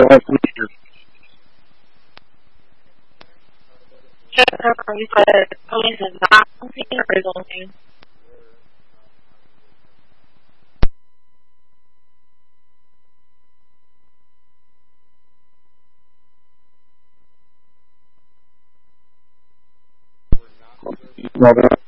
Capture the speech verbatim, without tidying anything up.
You said police is not on scene or is on scene? Well,